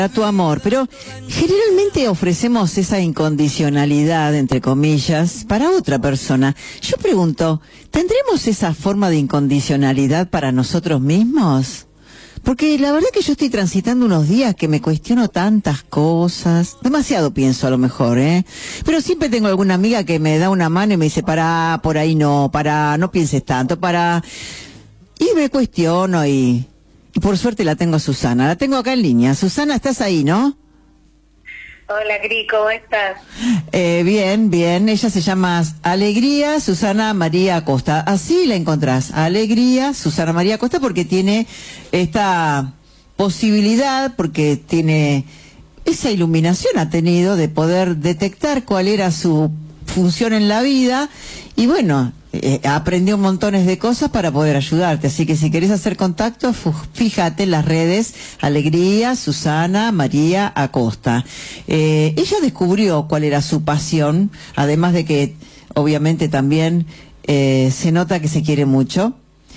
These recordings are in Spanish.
a tu amor, pero generalmente ofrecemos esa incondicionalidad, entre comillas, para otra persona. Yo pregunto, ¿tendremos esa forma de incondicionalidad para nosotros mismos? Porque la verdad que yo estoy transitando unos días que me cuestiono tantas cosas, demasiado pienso a lo mejor, pero siempre tengo alguna amiga que me da una mano y me dice, pará, por ahí no, pará, no pienses tanto, pará, y me cuestiono y por suerte la tengo a Susana, la tengo acá en línea. Susana, ¿estás ahí, no? Hola, Cris, ¿cómo estás? Bien, bien. Ella se llama Alegría Susana María Acosta. Así la encontrás. Alegría Susana María Acosta porque tiene esta posibilidad, porque tiene esa iluminación, ha tenido de poder detectar cuál era su función en la vida y bueno, aprendió montones de cosas para poder ayudarte, así que si querés hacer contacto, fíjate en las redes, Alegría Susana María Acosta. Ella descubrió cuál era su pasión, además de que obviamente también se nota que se quiere mucho,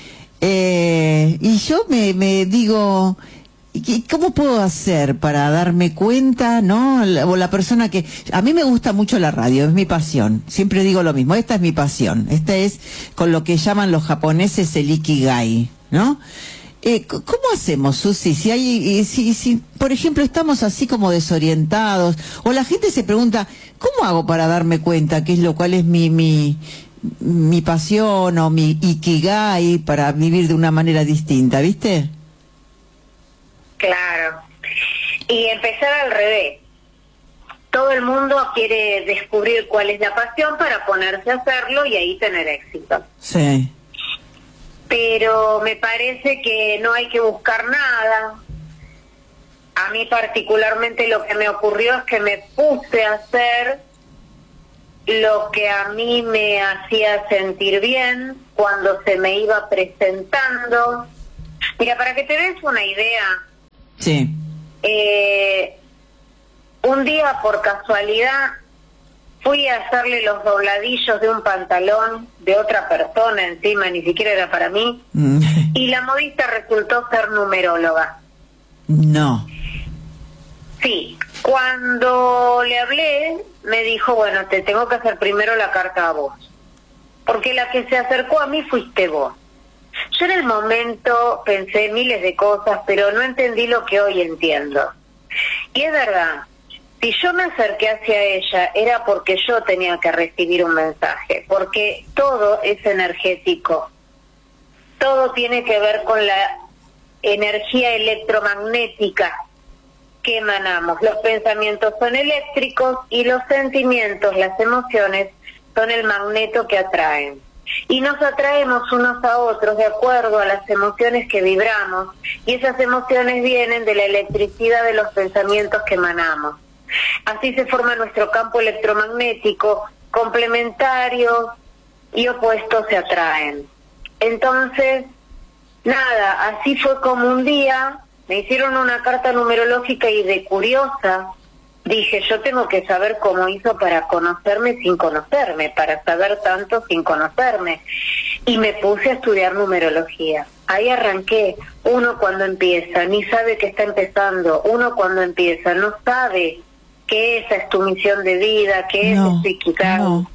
y yo me digo, ¿cómo puedo hacer para darme cuenta, no? O la persona que... A mí me gusta mucho la radio, es mi pasión. Siempre digo lo mismo, esta es mi pasión. Esta es con lo que llaman los japoneses el ikigai, ¿no? ¿Cómo hacemos, Susi? Si por ejemplo, estamos así como desorientados, o la gente se pregunta, ¿cómo hago para darme cuenta qué es cuál es mi pasión o mi ikigai para vivir de una manera distinta, ¿viste? Claro. Y empezar al revés. Todo el mundo quiere descubrir cuál es la pasión para ponerse a hacerlo y ahí tener éxito. Sí. Pero me parece que no hay que buscar nada. A mí particularmente lo que me ocurrió es que me puse a hacer lo que a mí me hacía sentir bien cuando se me iba presentando. Mira, para que te des una idea... Sí. Un día por casualidad fui a hacerle los dobladillos de un pantalón de otra persona encima, ni siquiera era para mí, y la modista resultó ser numeróloga. No. Sí, cuando le hablé me dijo, bueno, te tengo que hacer primero la carta a vos, porque la que se acercó a mí fuiste vos. Yo en el momento pensé miles de cosas, pero no entendí lo que hoy entiendo. Y es verdad, si yo me acerqué hacia ella era porque yo tenía que recibir un mensaje, porque todo es energético. Todo tiene que ver con la energía electromagnética que emanamos. Los pensamientos son eléctricos y los sentimientos, las emociones, son el magneto que atraen. Y nos atraemos unos a otros de acuerdo a las emociones que vibramos, y esas emociones vienen de la electricidad de los pensamientos que emanamos. Así se forma nuestro campo electromagnético, complementarios y opuestos se atraen. Entonces, nada, así fue como un día me hicieron una carta numerológica y de curiosa dije, yo tengo que saber cómo hizo para conocerme sin conocerme, para saber tanto sin conocerme. Y me puse a estudiar numerología. Ahí arranqué. Uno cuando empieza ni sabe que está empezando. Uno cuando empieza no sabe que esa es tu misión de vida, que es psiquicar. No.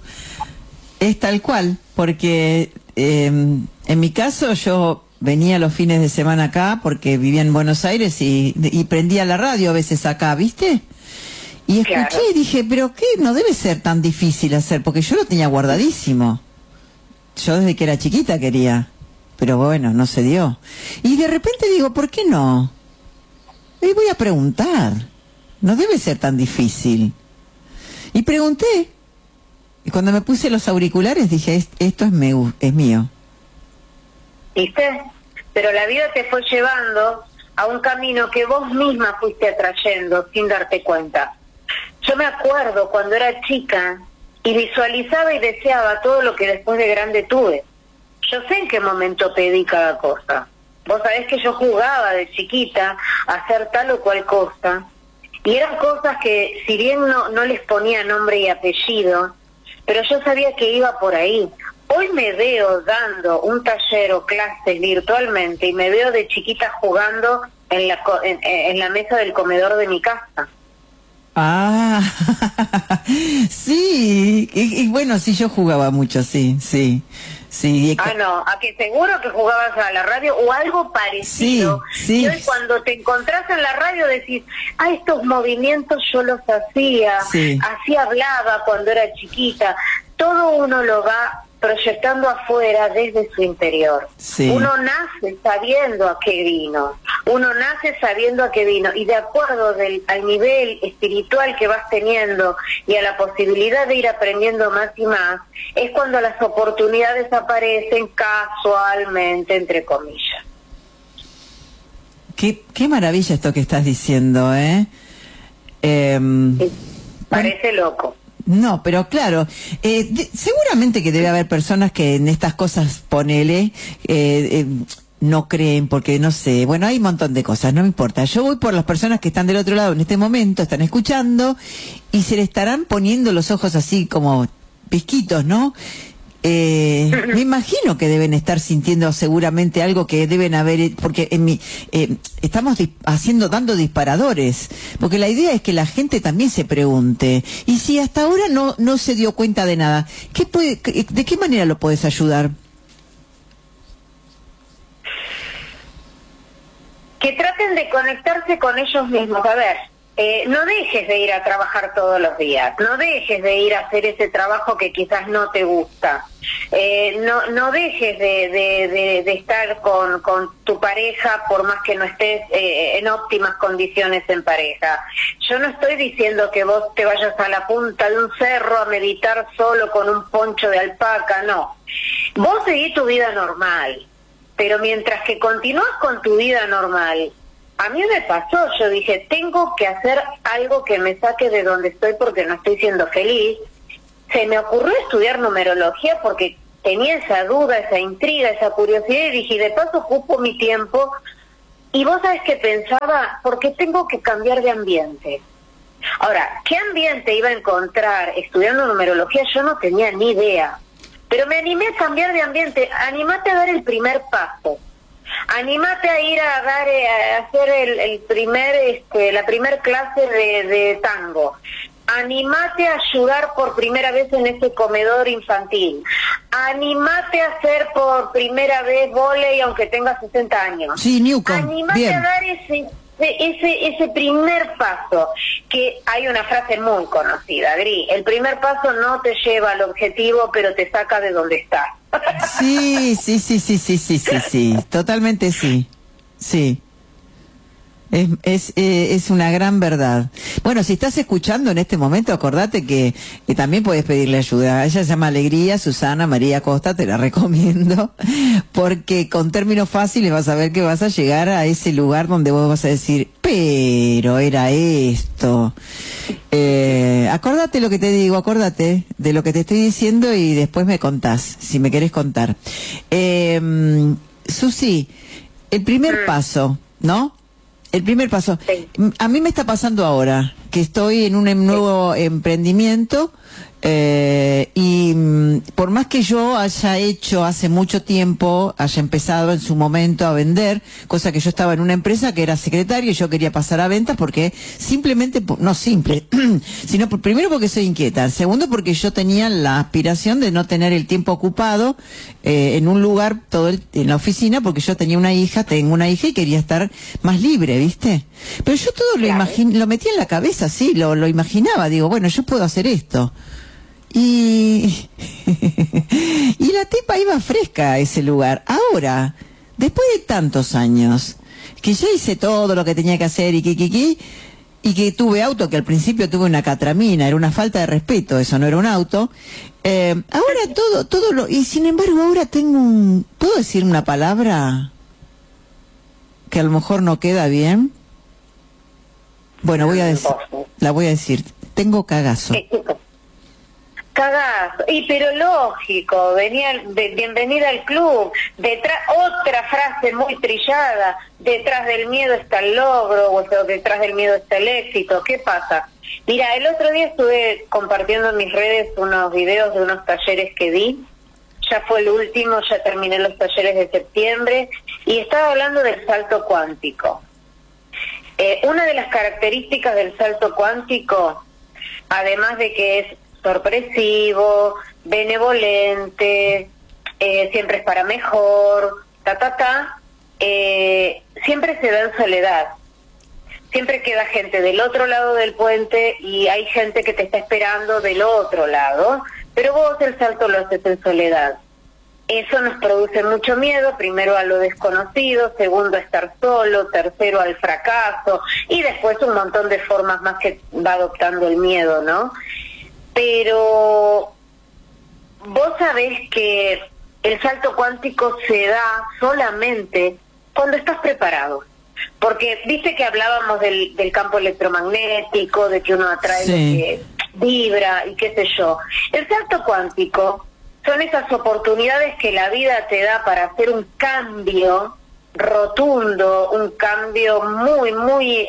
Es tal cual, porque en mi caso yo venía los fines de semana acá porque vivía en Buenos Aires y prendía la radio a veces acá, ¿viste? Y escuché Claro. y dije, pero ¿qué? No debe ser tan difícil hacer, porque yo lo tenía guardadísimo. Yo desde que era chiquita quería, pero bueno, no se dio. Y de repente digo, ¿por qué no? Y voy a preguntar. No debe ser tan difícil. Y pregunté. Y cuando me puse los auriculares dije, esto es mío. ¿Viste? Pero la vida te fue llevando a un camino que vos misma fuiste atrayendo sin darte cuenta. Yo me acuerdo cuando era chica y visualizaba y deseaba todo lo que después de grande tuve. Yo sé en qué momento pedí cada cosa. Vos sabés que yo jugaba de chiquita a hacer tal o cual cosa. Y eran cosas que, si bien no les ponía nombre y apellido, pero yo sabía que iba por ahí. Hoy me veo dando un taller o clases virtualmente y me veo de chiquita jugando en la mesa del comedor de mi casa. Ah, sí, y bueno, sí, yo jugaba mucho, sí. Ah, no, a que seguro que jugabas a la radio o algo parecido. Sí. Y hoy cuando te encontrás en la radio decís, estos movimientos yo los hacía, así hablaba cuando era chiquita. Todo uno lo va proyectando afuera desde su interior. Sí. Uno nace sabiendo a qué vino, y de acuerdo al nivel espiritual que vas teniendo y a la posibilidad de ir aprendiendo más y más, es cuando las oportunidades aparecen casualmente, entre comillas. Qué maravilla esto que estás diciendo, ¿eh? Sí, parece loco. No, pero claro, seguramente que debe haber personas que en estas cosas, ponele, no creen, porque no sé, bueno, hay un montón de cosas, no me importa. Yo voy por las personas que están del otro lado en este momento, están escuchando, y se le estarán poniendo los ojos así como pisquitos, ¿no? Me imagino que deben estar sintiendo seguramente algo que deben haber, porque estamos dando disparadores, porque la idea es que la gente también se pregunte, y si hasta ahora no se dio cuenta de nada, ¿de qué manera lo puedes ayudar? Que traten de conectarse con ellos mismos. A ver, no dejes de ir a trabajar todos los días, no dejes de ir a hacer ese trabajo que quizás no te gusta, no dejes de estar con tu pareja por más que no estés en óptimas condiciones en pareja. Yo no estoy diciendo que vos te vayas a la punta de un cerro a meditar solo con un poncho de alpaca, no. Vos seguís tu vida normal, pero mientras que continúas con tu vida normal, a mí me pasó, yo dije, tengo que hacer algo que me saque de donde estoy porque no estoy siendo feliz. Se me ocurrió estudiar numerología porque tenía esa duda, esa intriga, esa curiosidad, y dije, de paso ocupo mi tiempo. Y vos sabés que pensaba, porque tengo que cambiar de ambiente. Ahora, ¿qué ambiente iba a encontrar estudiando numerología? Yo no tenía ni idea. Pero me animé a cambiar de ambiente. Animate a dar el primer paso. Anímate a ir a hacer la primer clase de tango. Anímate a ayudar por primera vez en ese comedor infantil. Anímate a hacer por primera vez vóley aunque tengas 60 años. Sí, Newcomb. Anímate Bien. a dar ese primer paso, que hay una frase muy conocida, Gris, el primer paso no te lleva al objetivo, pero te saca de donde estás. Sí, totalmente sí. Sí. Es una gran verdad. Bueno, si estás escuchando en este momento, acordate que también puedes pedirle ayuda. Ella se llama Alegría, Susana María Costa, te la recomiendo, porque con términos fáciles vas a ver que vas a llegar a ese lugar donde vos vas a decir, pero era esto. Acordate lo que te digo, acordate de lo que te estoy diciendo y después me contás, si me querés contar. Susi, el primer paso, ¿no? El primer paso. Sí. A mí me está pasando ahora que estoy en un nuevo emprendimiento y por más que yo haya hecho hace mucho tiempo, haya empezado en su momento a vender, cosa que yo estaba en una empresa que era secretaria y yo quería pasar a ventas porque simplemente, no simple, sino primero porque soy inquieta, segundo porque yo tenía la aspiración de no tener el tiempo ocupado en un lugar en la oficina, porque yo tengo una hija y quería estar más libre, ¿viste? Pero yo todo lo metía en la cabeza, sí, lo imaginaba, digo, bueno, yo puedo hacer esto. Y la tipa iba fresca a ese lugar. Ahora, después de tantos años, que ya hice todo lo que tenía que hacer y que tuve auto, que al principio tuve una catramina, era una falta de respeto, eso no era un auto. Ahora y sin embargo ahora ¿puedo decir una palabra que a lo mejor no queda bien? Bueno, la voy a decir, tengo cagazo. Cagazo, pero lógico, bienvenida al club. Detrás, otra frase muy trillada, detrás del miedo está el logro, o detrás del miedo está el éxito. ¿Qué pasa? Mira, el otro día estuve compartiendo en mis redes unos videos de unos talleres que di, ya fue el último, ya terminé los talleres de septiembre, y estaba hablando del salto cuántico. Una de las características del salto cuántico, además de que es sorpresivo, benevolente, siempre es para mejor, siempre se da en soledad. Siempre queda gente del otro lado del puente y hay gente que te está esperando del otro lado, pero vos el salto lo haces en soledad. Eso nos produce mucho miedo, primero a lo desconocido, segundo a estar solo, tercero al fracaso y después un montón de formas más que va adoptando el miedo, ¿no? Pero vos sabés que el salto cuántico se da solamente cuando estás preparado. Porque viste que hablábamos del campo electromagnético, de que uno atrae lo que vibra y qué sé yo. El salto cuántico son esas oportunidades que la vida te da para hacer un cambio rotundo, un cambio muy, muy,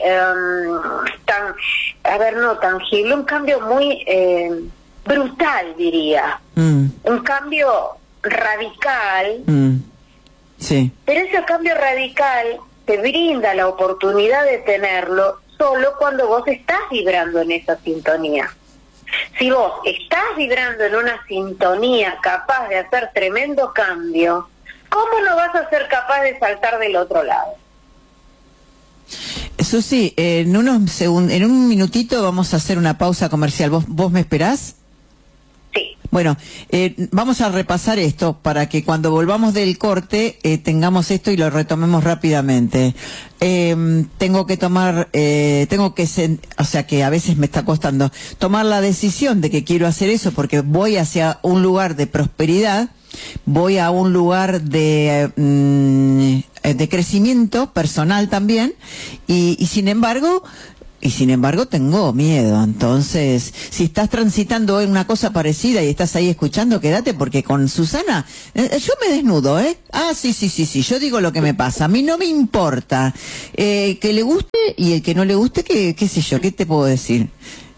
no tangible, un cambio muy brutal, diría. Un cambio radical. Sí. Pero ese cambio radical te brinda la oportunidad de tenerlo solo cuando vos estás vibrando en esa sintonía. Si vos estás vibrando en una sintonía capaz de hacer tremendo cambio, ¿cómo no vas a ser capaz de saltar del otro lado? Susi, en un minutito vamos a hacer una pausa comercial. ¿Vos me esperás? Sí. Bueno, vamos a repasar esto para que cuando volvamos del corte tengamos esto y lo retomemos rápidamente. Tengo que tomar, o sea que a veces me está costando tomar la decisión de que quiero hacer eso porque voy hacia un lugar de prosperidad, voy a un lugar de crecimiento personal también y sin embargo tengo miedo. Entonces, si estás transitando hoy una cosa parecida y estás ahí escuchando, quédate porque con Susana, yo me desnudo, sí, yo digo lo que me pasa, a mí no me importa, que le guste y el que no le guste, qué sé yo, ¿qué te puedo decir?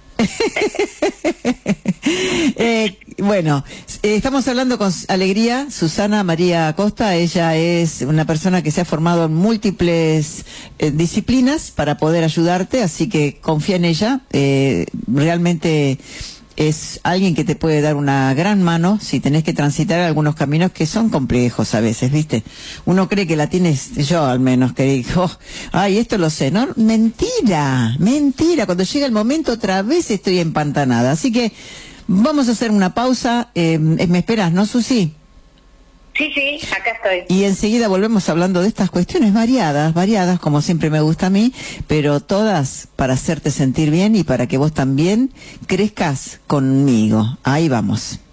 Bueno, estamos hablando con Alegría, Susana María Acosta. Ella es una persona que se ha formado en múltiples disciplinas para poder ayudarte, así que confía en ella. Realmente es alguien que te puede dar una gran mano si tenés que transitar algunos caminos que son complejos a veces, ¿viste? Uno cree que la tienes, yo al menos, que digo, ay, esto lo sé, ¿no? Mentira, cuando llega el momento otra vez estoy empantanada. Así que vamos a hacer una pausa, ¿me esperas, no, Susi? Sí, acá estoy. Y enseguida volvemos hablando de estas cuestiones variadas, como siempre me gusta a mí, pero todas para hacerte sentir bien y para que vos también crezcas conmigo. Ahí vamos.